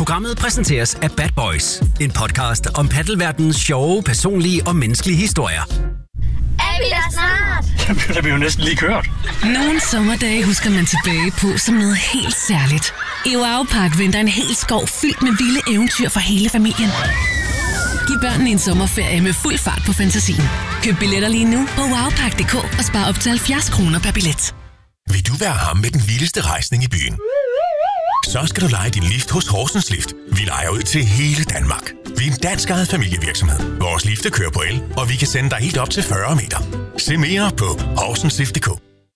Programmet præsenteres af Bad Boys, en podcast om paddelverdenens sjove, personlige og menneskelige historier. Er vi der snart? Det bliver jo næsten lige kørt. Nogle sommerdage husker man tilbage på som noget helt særligt. I Wow-Park venter en hel skov fyldt med vilde eventyr for hele familien. Giv børnene en sommerferie med fuld fart på fantasien. Køb billetter lige nu på wowpark.dk og spar op til 70 kroner per billet. Vil du være ham med den vildeste rejsning i byen? Så skal du leje din lift hos Horsens Lift. Vi lejer ud til hele Danmark. Vi er en dansk-ejet familievirksomhed. Vores lifte kører på el, og vi kan sende dig helt op til 40 meter. Se mere på horsenslift.dk.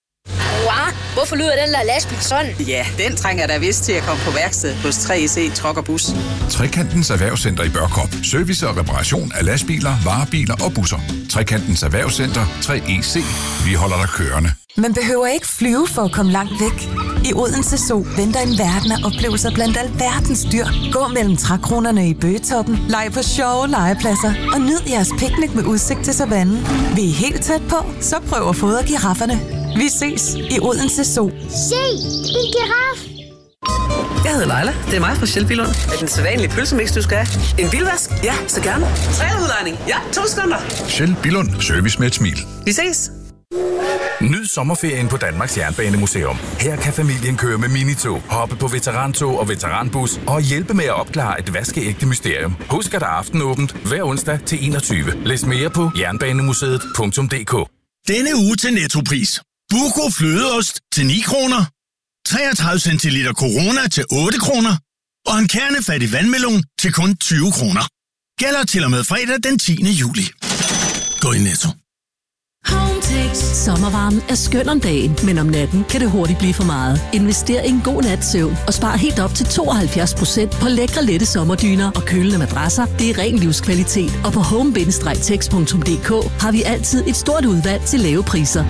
Wow, hvorfor lyder den der lastbil sådan? Ja, den trænger der vist til at komme på værksted hos 3EC Truck og Bus. Trekantens Erhvervscenter i Børkop. Service og reparation af lastbiler, varebiler og busser. Trekantens Erhvervscenter 3EC. Vi holder dig kørende. Man behøver ikke flyve for at komme langt væk. I Odense Zoo venter en verden af oplevelser blandt alverdens dyr. Gå mellem trækronerne i Bøgetoppen, leg på sjove legepladser og nyd jeres picnic med udsigt til savannen. Vi er helt tæt på, så prøv at fodre girafferne. Vi ses i Odense Zoo. Se, en giraf. Jeg hedder Leila. Det er mig fra Shell Billund. Er den sædvanlige pølsemix, du skal have? En bilvask? Ja, så gerne. Trailerudlejning? Ja, 2 sekunder. Shell Billund. Service med et smil. Vi ses. Nyd sommerferien på Danmarks Jernbanemuseum. Her kan familien køre med minitog, hoppe på veterantog og veteranbus og hjælpe med at opklare et vaskeægte mysterium. Husk, at der er aftenåbent hver onsdag til 21. Læs mere på jernbanemuseet.dk. Denne uge til Nettopris. Buco flødeost til 9 kroner. 33 centiliter Corona til 8 kroner. Og en kernefattig vandmelon til kun 20 kroner. Gælder til og med fredag den 10. juli. Gå i Netto. Hometex. Sommervarmen er skøn om dagen, men om natten kan det hurtigt blive for meget. Invester i en god nats søvn og spar helt op til 72% på lækre lette sommerdyner og kølende madrasser. Det er ren livskvalitet, og på home-tex.dk har vi altid et stort udvalg til lave priser.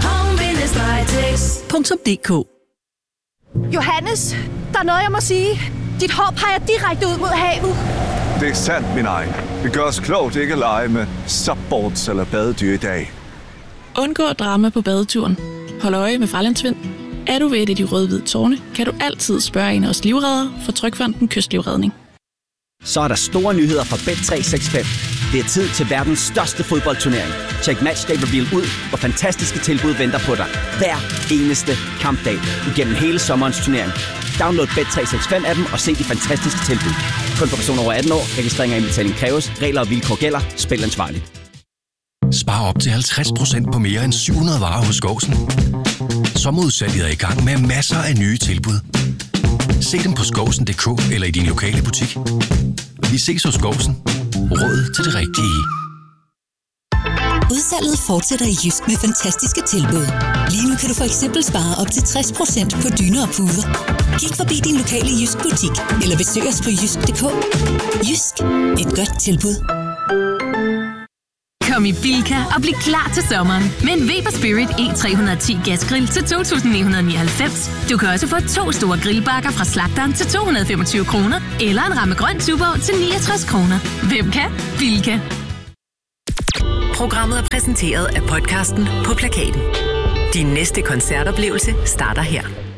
Home-tex.dk. Johannes, der er noget, jeg må sige. Dit hår peger direkte ud mod havet. Det er sandt, min egen. Det gør os klogt ikke at lege med subboards eller badedyr i dag. Undgå drama på badeturen. Hold øje med Fralandsvind. Er du ved et af de røde-hvide tårne, kan du altid spørge en af os livreddere for Trygfonden Kystlivredning. Så er der store nyheder fra Bet365. Det er tid til verdens største fodboldturnering. Check Matchday Reveal ud, hvor fantastiske tilbud venter på dig. Hver eneste kampdag igennem hele sommerens turnering. Download Bet365-appen og se de fantastiske tilbud. Kun for personer over 18 år. Registrering og indbetaling kræves. Regler og vilkår gælder. Spil ansvarligt. Spar op til 50% på mere end 700 varer hos Gåsen. Sommerudsalget er i gang med masser af nye tilbud. Se dem på skovsen.dk eller i din lokale butik. Vi ses hos Gåsen. Råd til det rigtige. Udsalget fortsætter i Jysk med fantastiske tilbud. Lige nu kan du for eksempel spare op til 60% på dyner og puder. Kig forbi din lokale Jysk butik eller besøg os på jysk.dk. Jysk. Et godt tilbud. Kom i Bilka og bliv klar til sommeren med en Weber Spirit E310 gasgrill til 2.999. Du kan også få 2 store grillbakker fra slagteren til 225 kroner, eller en ramme grøn tuborg til 69 kroner. Hvem kan? Bilka. Programmet er præsenteret af podcasten På Plakaten. Din næste koncertoplevelse starter her.